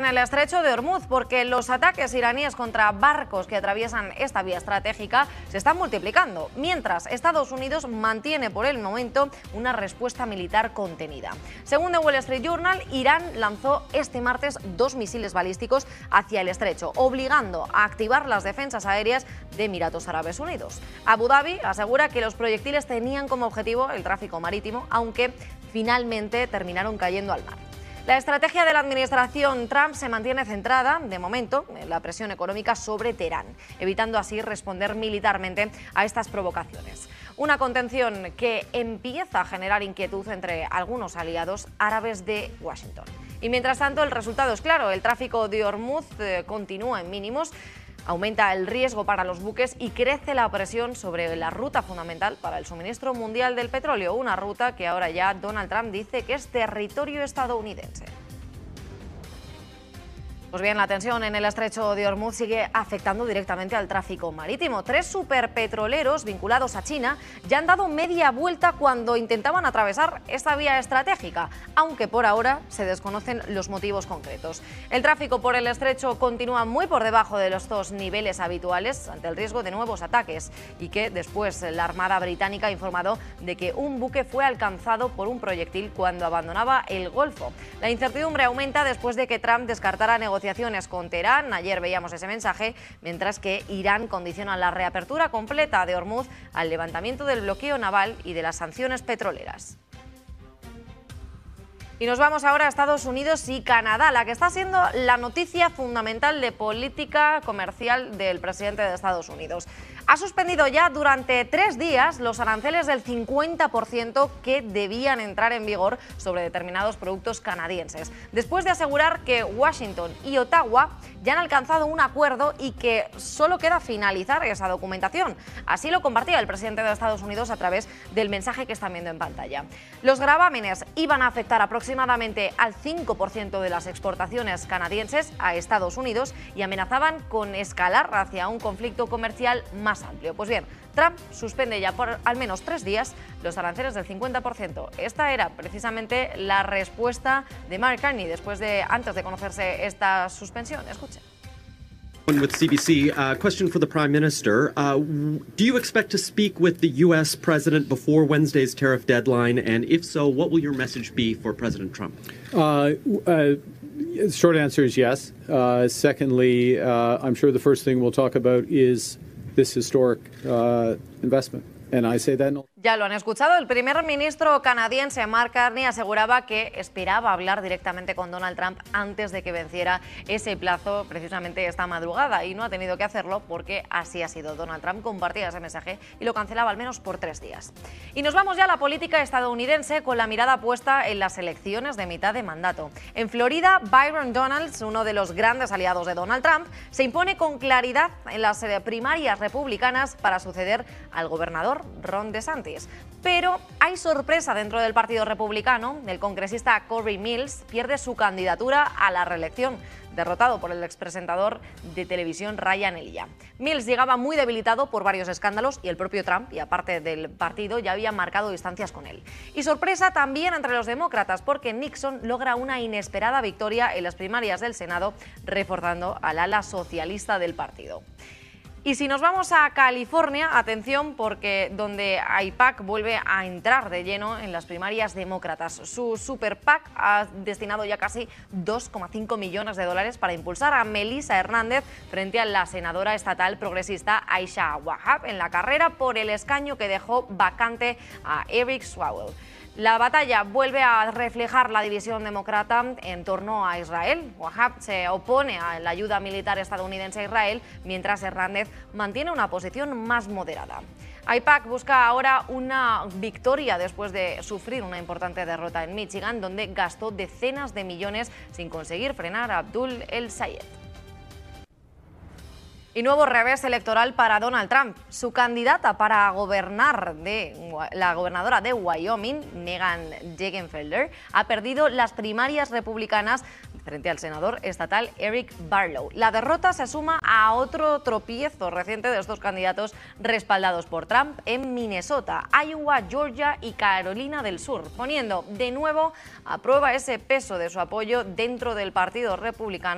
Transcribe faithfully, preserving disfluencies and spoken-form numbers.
el estrecho de Hormuz, porque los ataques iraníes contra barcos que atraviesan esta vía estratégica se están multiplicando, mientras Estados Unidos mantiene por el momento una respuesta militar contenida. Según The Wall Street Journal, Irán lanzó este martes dos misiles balísticos hacia el estrecho, obligando a activar las defensas aéreas de Emiratos Árabes Unidos. Abu Dhabi asegura que los proyectiles tenían como objetivo el tráfico marítimo, aunque finalmente terminaron cayendo al mar. La estrategia de la administración Trump se mantiene centrada, de momento, en la presión económica sobre Teherán, evitando así responder militarmente a estas provocaciones. Una contención que empieza a generar inquietud entre algunos aliados árabes de Washington. Y mientras tanto, el resultado es claro: el tráfico de Hormuz eh, continúa en mínimos. Aumenta el riesgo para los buques y crece la presión sobre la ruta fundamental para el suministro mundial del petróleo, una ruta que ahora ya Donald Trump dice que es territorio estadounidense. Pues bien, la tensión en el estrecho de Hormuz sigue afectando directamente al tráfico marítimo. Tres superpetroleros vinculados a China ya han dado media vuelta cuando intentaban atravesar esta vía estratégica, aunque por ahora se desconocen los motivos concretos. El tráfico por el estrecho continúa muy por debajo de los dos niveles habituales ante el riesgo de nuevos ataques, y que después la Armada británica ha informado de que un buque fue alcanzado por un proyectil cuando abandonaba el Golfo. La incertidumbre aumenta después de que Trump descartara negociaciones negociaciones con Teherán. Ayer veíamos ese mensaje, mientras que Irán condiciona la reapertura completa de Hormuz al levantamiento del bloqueo naval y de las sanciones petroleras. Y nos vamos ahora a Estados Unidos y Canadá, la que está siendo la noticia fundamental de política comercial del presidente de Estados Unidos. Ha suspendido ya durante tres días los aranceles del cincuenta por ciento que debían entrar en vigor sobre determinados productos canadienses, después de asegurar que Washington y Ottawa ya han alcanzado un acuerdo y que solo queda finalizar esa documentación. Así lo compartía el presidente de Estados Unidos a través del mensaje que están viendo en pantalla. Los gravámenes iban a afectar aproximadamente al cinco por ciento de las exportaciones canadienses a Estados Unidos y amenazaban con escalar hacia un conflicto comercial más amplio. Pues bien, Trump suspende ya por al menos tres días los aranceles del cincuenta por ciento. Esta era precisamente la respuesta de Mark Carney después de, antes de conocerse esta suspensión. Escuchen. With C B C, uh, question for the Prime Minister. Uh, do you expect to speak with the U S President before Wednesday's tariff deadline? And if so, what will your message be for President Trump? Uh, uh, short answer is yes. Uh, secondly, uh, I'm sure the first thing we'll talk about is this historic uh, investment. And I say that no. Ya lo han escuchado, el primer ministro canadiense Mark Carney aseguraba que esperaba hablar directamente con Donald Trump antes de que venciera ese plazo precisamente esta madrugada, y no ha tenido que hacerlo porque así ha sido. Donald Trump compartía ese mensaje y lo cancelaba al menos por tres días. Y nos vamos ya a la política estadounidense con la mirada puesta en las elecciones de mitad de mandato. En Florida, Byron Donalds, uno de los grandes aliados de Donald Trump, se impone con claridad en las primarias republicanas para suceder al gobernador Ron DeSantis. Pero hay sorpresa dentro del Partido Republicano. El congresista Corey Mills pierde su candidatura a la reelección, derrotado por el expresentador de televisión Ryan Elia. Mills llegaba muy debilitado por varios escándalos y el propio Trump, y aparte del partido, ya había marcado distancias con él. Y sorpresa también entre los demócratas, porque Nixon logra una inesperada victoria en las primarias del Senado, reforzando al ala socialista del partido. Y si nos vamos a California, atención, porque donde AIPAC vuelve a entrar de lleno en las primarias demócratas. Su Super PAC ha destinado ya casi dos coma cinco millones de dólares para impulsar a Melissa Hernández frente a la senadora estatal progresista Aisha Wahab en la carrera por el escaño que dejó vacante a Eric Swalwell. La batalla vuelve a reflejar la división demócrata en torno a Israel. Wahab se opone a la ayuda militar estadounidense a Israel, mientras Hernández mantiene una posición más moderada. AIPAC busca ahora una victoria después de sufrir una importante derrota en Michigan, donde gastó decenas de millones sin conseguir frenar a Abdul El Sayed. Y nuevo revés electoral para Donald Trump. Su candidata para gobernar, de la gobernadora de Wyoming, Megan Jagenfelder, ha perdido las primarias republicanas frente al senador estatal Eric Barlow. La derrota se suma a otro tropiezo reciente de estos candidatos respaldados por Trump en Minnesota, Iowa, Georgia y Carolina del Sur, poniendo de nuevo a prueba ese peso de su apoyo dentro del Partido Republicano